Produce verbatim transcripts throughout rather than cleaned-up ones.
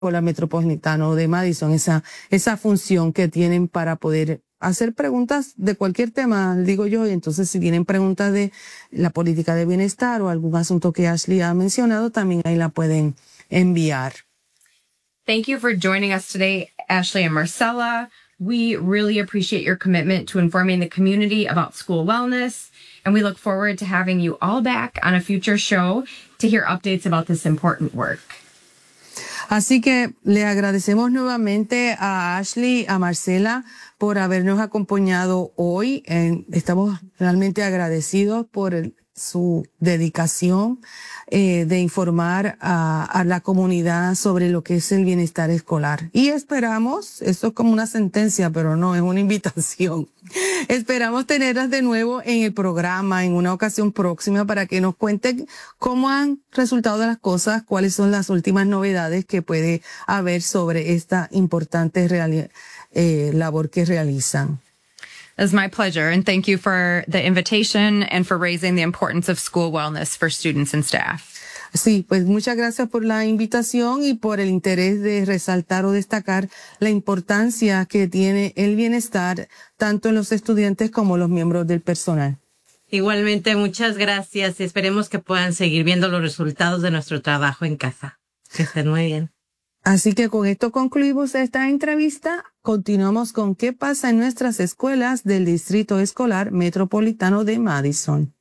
Escuela Metropolitano de Madison, esa, esa función que tienen para poder hacer preguntas de cualquier tema, digo yo, y entonces si tienen preguntas de la política de bienestar o algún asunto que Ashley ha mencionado, también ahí la pueden enviar. Thank you for joining us today, Ashley and Marcella. We really appreciate your commitment to informing the community about school wellness, and we look forward to having you all back on a future show to hear updates about this important work. Así que le agradecemos nuevamente a Ashley, a Marcela, por habernos acompañado hoy. Eh, estamos realmente agradecidos por el, su dedicación eh, de informar a, a la comunidad sobre lo que es el bienestar escolar. Y esperamos, esto es como una sentencia, pero no, es una invitación. Esperamos tenerlas de nuevo en el programa en una ocasión próxima para que nos cuenten cómo han resultado las cosas, cuáles son las últimas novedades que puede haber sobre esta importante reali- eh, labor que realizan. It's my pleasure, and thank you for the invitation and for raising the importance of school wellness for students and staff. Sí, pues muchas gracias por la invitación y por el interés de resaltar o destacar la importancia que tiene el bienestar tanto en los estudiantes como los miembros del personal. Igualmente, muchas gracias y esperemos que puedan seguir viendo los resultados de nuestro trabajo en casa. Que estén muy bien. Así que con esto concluimos esta entrevista. Continuamos con qué pasa en nuestras escuelas del Distrito Escolar Metropolitano de Madison.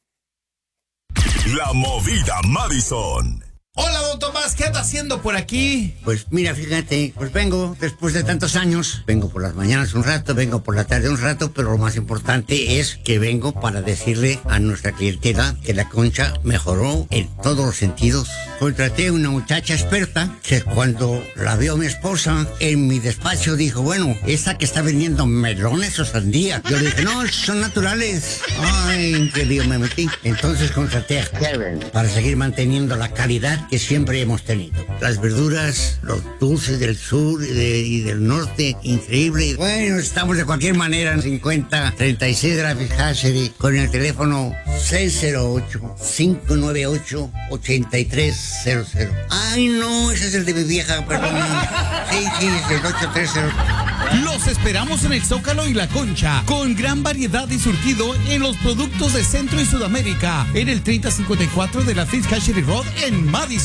La Movida Madison. Hola, don Tomás, ¿qué anda haciendo por aquí? Pues mira, fíjate, pues vengo después de tantos años, vengo por las mañanas un rato, vengo por la tarde un rato, pero lo más importante es que vengo para decirle a nuestra clientela que la Concha mejoró en todos los sentidos. Contraté una muchacha experta que cuando la vio mi esposa en mi despacho dijo, bueno, esa que está vendiendo melones o sandía. Yo le dije, no, son naturales. Ay, ¿en qué lío me metí? Entonces contraté a Karen para seguir manteniendo la calidad que siempre hemos tenido. Las verduras, los dulces del sur y, de, y del norte, increíble. Bueno, estamos de cualquier manera en cincuenta treinta y seis de la Fiscalserie con el teléfono seis cero ocho, cinco nueve ocho, ocho tres cero cero. Ay, no, ese es el de mi vieja, perdón. Sí, sí, es el ocho tres cero. Los esperamos en el Zócalo y La Concha, con gran variedad y surtido en los productos de Centro y Sudamérica, en el treinta cincuenta y cuatro de la Fiscalserie Road en Madison.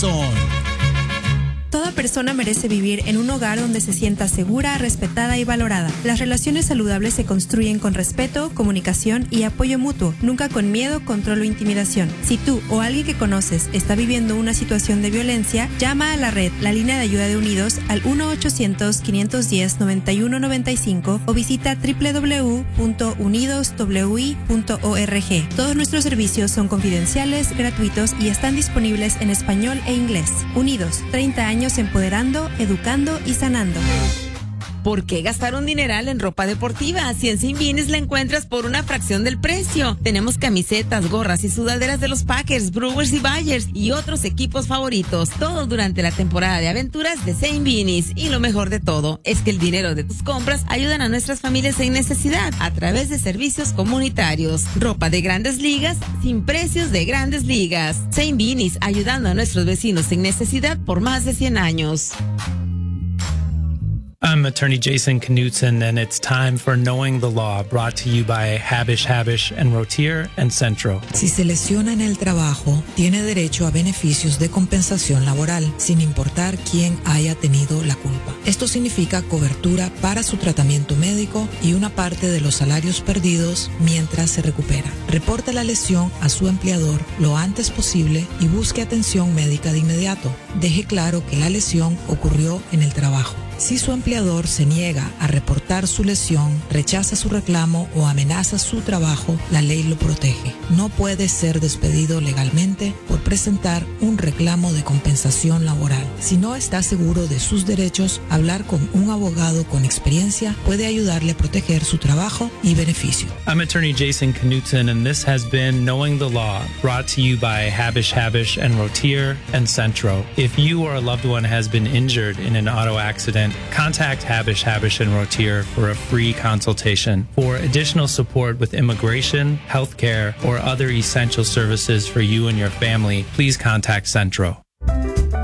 Toda persona merece vivir en un hogar donde se sienta segura, respetada y valorada. Las relaciones saludables se construyen con respeto, comunicación y apoyo mutuo, nunca con miedo, control o intimidación. Si tú o alguien que conoces está viviendo una situación de violencia, llama a la red, la línea de ayuda de Unidos, al uno ochocientos, quinientos diez, noventa y uno noventa y cinco o visita doble u doble u doble u punto unidos w i punto org. Todos nuestros servicios son confidenciales, gratuitos y están disponibles en español e inglés. Unidos, treinta años empoderando, educando y sanando. ¿Por qué gastar un dineral en ropa deportiva? Si en Saint Beanies la encuentras por una fracción del precio. Tenemos camisetas, gorras y sudaderas de los Packers, Brewers y Bayers y otros equipos favoritos. Todo durante la temporada de aventuras de Saint Beanies. Y lo mejor de todo es que el dinero de tus compras ayudan a nuestras familias en necesidad a través de servicios comunitarios. Ropa de grandes ligas sin precios de grandes ligas. Saint Beanies, ayudando a nuestros vecinos en necesidad por más de cien años. I'm attorney Jason Knutson, and it's time for Knowing the Law, brought to you by Habish, Habish and Rotier and Centro. Si se lesiona en el trabajo, tiene derecho a beneficios de compensación laboral, sin importar quién haya tenido la culpa. Esto significa cobertura para su tratamiento médico y una parte de los salarios perdidos mientras se recupera. Reporte la lesión a su empleador lo antes posible y busque atención médica de inmediato. Deje claro que la lesión ocurrió en el trabajo. Si su empleador se niega a reportar su lesión, rechaza su reclamo o amenaza su trabajo, la ley lo protege. No puede ser despedido legalmente por presentar un reclamo de compensación laboral. Si no está seguro de sus derechos, hablar con un abogado con experiencia puede ayudarle a proteger su trabajo y beneficio. I'm attorney Jason Knutson, and this has been Knowing the Law, brought to you by Habish, Habish and Rotier and Centro. If you or a loved one has been injured in an auto accident, contact Habish, Habish and Rotier for a free consultation. For additional support with immigration, healthcare, or other essential services for you and your family, please contact Centro.